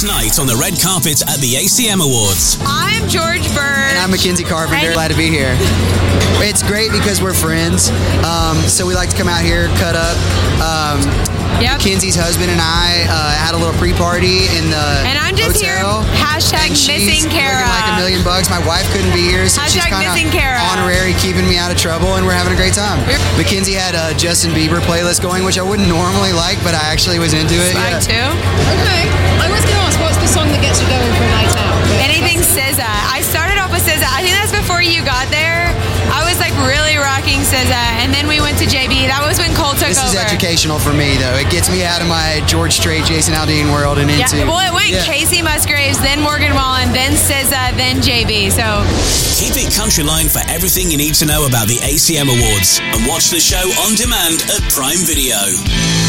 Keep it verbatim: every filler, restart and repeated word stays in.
Tonight on the red carpet at the A C M Awards. I'm George Bird. And I'm Mackenzie Carpenter. Glad to be here. It's great because we're friends, um, so we like to come out here, cut up. Um, Yep. Mackenzie's husband and I uh, had a little pre-party in the And I'm just hotel, here, hashtag and she's missing Kara. looking like a million bucks. My wife couldn't be here, so she's Hashtag kind of missing Kara. honorary, keeping me out of trouble, and we're having a great time. Mackenzie had a Justin Bieber playlist going, which I wouldn't normally like, but I actually was into it. Mine Yeah. too. Okay. I was going to ask, what's the song that gets you going for a night out? Anything S Z A. I started off with S Z A. I think that's before you got there. I was like really rocking S Z A, and then we went to J B. That was when Cole took This over. is educational for me, though. It gets me out of my George Strait, Jason Aldean world and into... Yeah, well, it went Yeah. Casey Musgraves, then Morgan Wallen, then S Z A, then J B. So Keep it Countryline for everything you need to know about the A C M Awards, and watch the show on demand at Prime Video.